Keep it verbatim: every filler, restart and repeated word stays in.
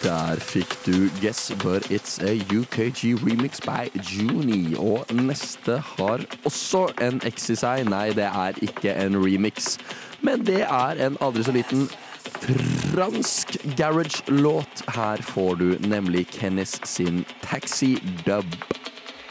Der fikk du Guess But It's a U K G remix by Juni. Og neste har også en X i seg. Nei, det er ikke en remix, men det er en aldri så liten fransk garage-låt. Her får du nemlig Kennis sin Taxi Dub.